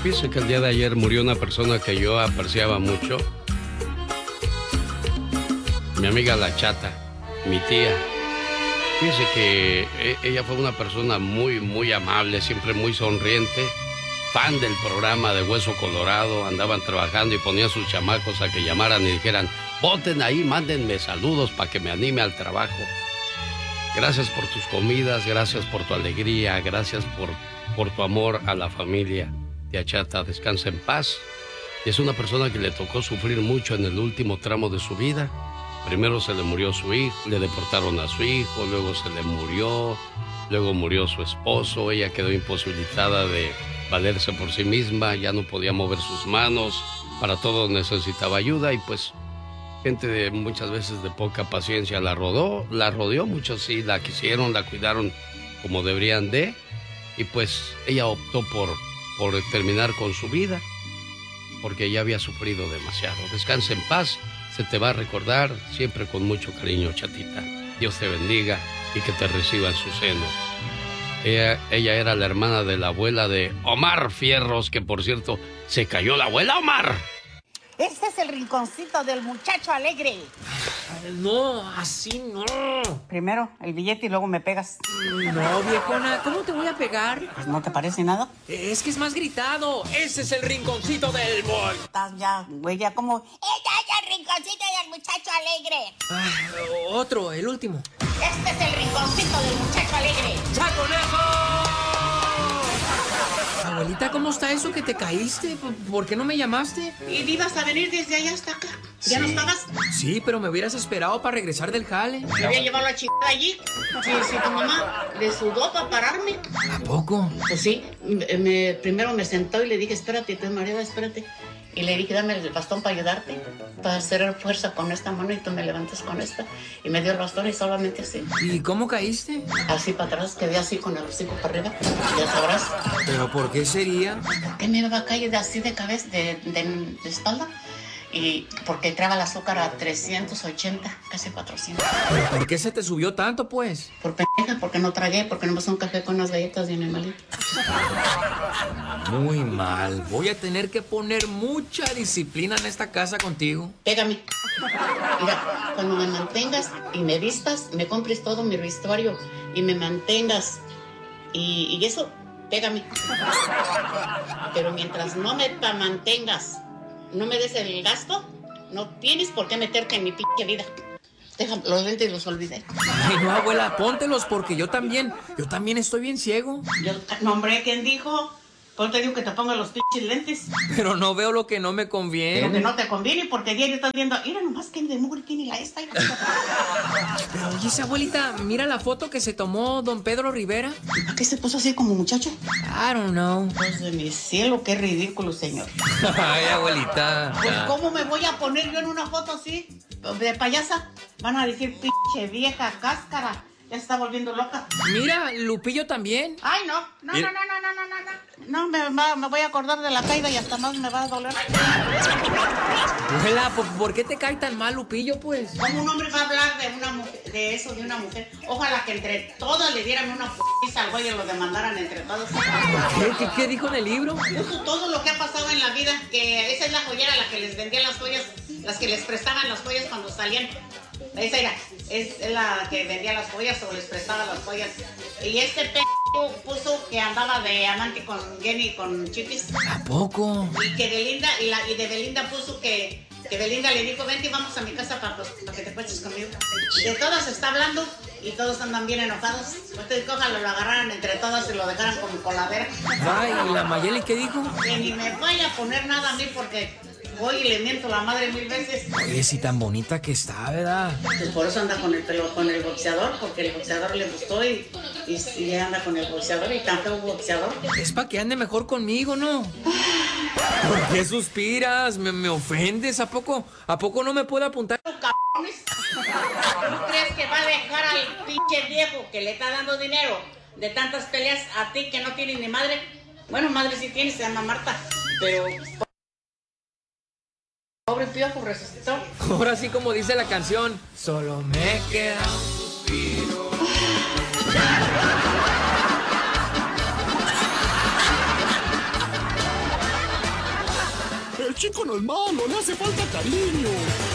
Fíjese que el día de ayer murió una persona que yo apreciaba mucho. Mi amiga La Chata, mi tía. Fíjese que ella fue una persona muy, muy amable, siempre muy sonriente. Fan del programa de Hueso Colorado. Andaban trabajando y ponían a sus chamacos a que llamaran y dijeran: voten ahí, mándenme saludos para que me anime al trabajo. Gracias por tus comidas, gracias por tu alegría, gracias por tu amor a la familia. Tía Chata, descansa en paz. Y es una persona que le tocó sufrir mucho en el último tramo de su vida. Primero se le murió su hijo, le deportaron a su hijo, luego se le murió, luego murió su esposo. Ella quedó imposibilitada de valerse por sí misma, ya no podía mover sus manos, para todo necesitaba ayuda y pues gente muchas veces de poca paciencia la rodeó, muchos sí la quisieron, la cuidaron como deberían de, y pues ella optó por terminar con su vida, porque ya había sufrido demasiado. Descansa en paz, se te va a recordar siempre con mucho cariño, Chatita. Dios te bendiga y que te reciba en su seno. Ella era la hermana de la abuela de Omar Fierros, que por cierto, se cayó la abuela, Omar. Este es el rinconcito del muchacho alegre. No, así no. Primero el billete y luego me pegas. No, viejona, ¿cómo te voy a pegar? Pues, ¿no te parece nada? Es que es más gritado. Ese es el rinconcito del boy. Estás ya, güey, ya como... ¡Ella es el rinconcito del muchacho alegre! Otro, el último. Este es el rinconcito del muchacho alegre. ¡Ya con eso! Abuelita, ¿cómo está eso que te caíste? ¿Por qué no me llamaste? ¿Y ibas a venir desde allá hasta acá? ¿Ya no estabas? Sí, pero me hubieras esperado para regresar del jale. ¿Me había llevado la chica allí? Sí, tu mamá le sudó para pararme. ¿A poco? Pues sí, primero me sentó y le dije, espérate, tú María, espérate. Y le dije, dame el bastón para ayudarte, para hacer fuerza con esta mano y tú me levantas con esta. Y me dio el bastón y solamente así. ¿Y cómo caíste? Así para atrás, quedé así con el hocico para arriba, ya sabrás. ¿Pero por qué sería? ¿Qué me iba a caer así de cabeza, de espalda? Y porque traba el azúcar a 380, casi 400. ¿Pero por qué se te subió tanto, pues? Por pendeja, porque no tragué, porque no me pasó un café con unas galletas de animalito. Muy mal. Voy a tener que poner mucha disciplina en esta casa contigo. Pégame. Mira, cuando me mantengas y me vistas, me compres todo mi vestuario y me mantengas y eso, pégame. Pero mientras no me mantengas, no me des el gasto, no tienes por qué meterte en mi pinche vida. Déjame, los lentes los olvidé. Ay, no, abuela, póntelos porque yo también estoy bien ciego. No, hombre, ¿quién dijo? ¿Por qué te digo que te ponga los pinches lentes? Pero no veo lo que no me conviene. Lo que no te conviene porque diario estás viendo, mira nomás que de mugre tiene la esta. Pero oye, esa abuelita, mira la foto que se tomó don Pedro Rivera. ¿A qué se puso así como muchacho? I don't know. Dios de mi cielo, qué ridículo, señor. Ay, abuelita. Pues, ¿cómo me voy a poner yo en una foto así? De payasa. Van a decir, pinche vieja cáscara. Ya se está volviendo loca. Mira, Lupillo también. Ay, no. No, me voy a acordar de la caída y hasta más me va a doler. Abuela, ¿por qué te cae tan mal Lupillo, pues? ¿Cómo un hombre va a hablar de una mujer, de eso, de una mujer? Ojalá que entre todas le dieran una p***iza al güey y lo demandaran entre todos. ¿Qué dijo en el libro? Puso todo lo que ha pasado en la vida, que esa es la joyera la que les vendía las joyas, las que les prestaban las joyas cuando salían. Esa era, es la que vendía las joyas o les prestaba las joyas. Y este puso que andaba de amante con Jenny y con Chiquis. ¿A poco? Y que Belinda, y de Belinda puso que Belinda le dijo, vente, vamos a mi casa para que te acuestes conmigo. De todas está hablando y todos andan bien enojados. Ustedes ojalá lo agarraran entre todas y lo dejaran como coladera. Ay, ¿y la Mayeli qué dijo? Que ni me vaya a poner nada a mí porque voy y le miento la madre 1000 veces. Oye, sí tan bonita que está, ¿verdad? Pues por eso anda con el boxeador, porque el boxeador le gustó y anda con el boxeador y tan feo boxeador. Es para que ande mejor conmigo, ¿no? ¿Por qué suspiras? ¿Me ofendes? ¿A poco no me puedo apuntar? ¿Cabrones? ¿Tú crees que va a dejar al pinche viejo que le está dando dinero de tantas peleas a ti que no tienes ni madre? Bueno, madre sí tienes, se llama Marta, pero... Pobre piojo resucitó. Ahora sí, como dice la canción, solo me queda un suspiro. El chico no es malo, le hace falta cariño.